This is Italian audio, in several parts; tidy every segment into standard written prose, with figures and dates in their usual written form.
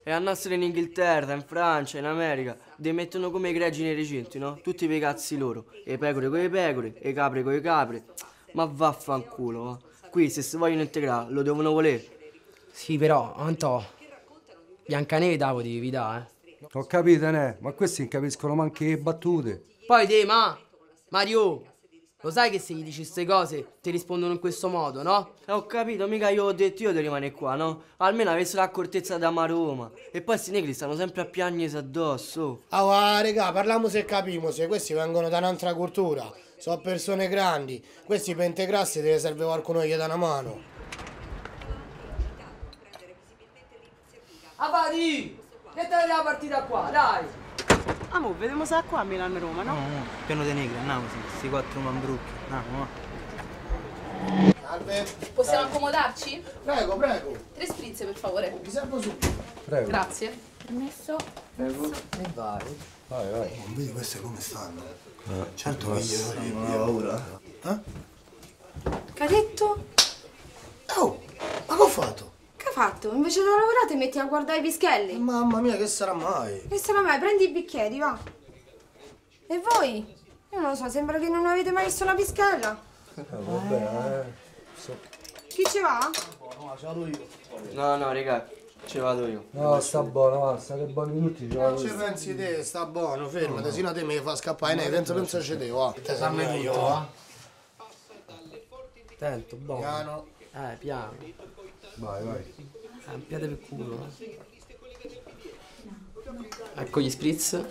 E a nascere in Inghilterra, in Francia, in America, li mettono come i greggi nei recinti, no? Tutti per i cazzi loro. E pecore con le pecore, e capre con le capre. Ma vaffanculo, va. Qui se si vogliono integrare, lo devono volere. Sì, però, Antò, Biancaneve da potevi evitare, Ho capito, ne? Ma questi non capiscono manche le battute. Poi te, Mario, lo sai che se gli dici queste cose ti rispondono in questo modo, no? Ho capito, mica io ho detto io di rimanere qua, no? Almeno avessi l'accortezza da Roma. E poi sti negri stanno sempre a piagnesi addosso. Ah, regà, parliamo se capimo, se questi vengono da un'altra cultura. Sono persone grandi. Questi per integrarsi deve serve qualcuno che gli dà una mano. Avati! Che te la partita qua, dai! Amo, vediamo se qua a Milano-Roma, no? No, piano dei negri, andiamo, sti 4 mambrucchi, andiamo, Salve. Possiamo accomodarci? Prego, prego. 3 spritz per favore. Vi servo subito. Prego. Grazie. Permesso? E vai. Vai, vai. Non vedi queste come stanno? Certo che gli ho paura. Che ha detto? Oh, ma che ho fatto? Che ha fatto? Invece di lavorare ti metti a guardare i pischelli? Mamma mia, che sarà mai? Che sarà mai? Prendi i bicchieri, va. E voi? Io non lo so, sembra che non avete mai visto una pischella. Vabbè, Chi ci va? No, raga, ci vado io. No, sta buono, va, state buoni tutti. Non ci pensi te, sta buono, fermate, sino a te mi fa scappare, pensa ci te, va. Te sei meglio, va. Attento, buono. Piano. Piano. Vai, vai. Un piede per culo, Ecco gli spritz.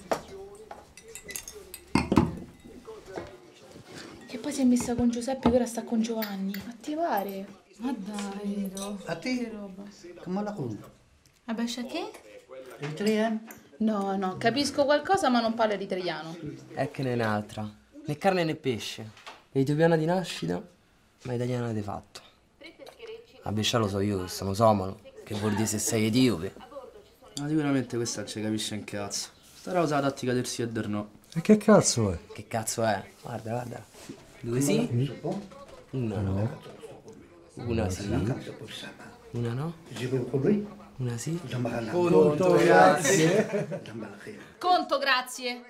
Che poi si è messa con Giuseppe e ora sta con Giovanni. Ma ti pare? Ma dai, A te? Come la conto? Vabbè, c'è che? L'italiano? No, capisco qualcosa ma non parlo l'italiano. È che ne è un'altra. Né carne né pesce. Etiopiana di nascita, ma italiana di fatto. A Bescia lo so io che sono somalo, che vuol dire se sei etiope. Ma sicuramente questa non ci capisce un cazzo. Sta rosa la tattica del sì e del no. E che cazzo è? Che cazzo è? Guarda. 2 sì? Una no. Una sì. Una no. Una sì. Conto, grazie. Conto, grazie.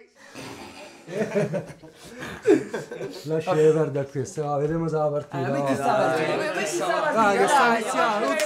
Lasciate perdere questo, va, vediamo se la partita. Metti sta partita. Dai, che sta iniziando.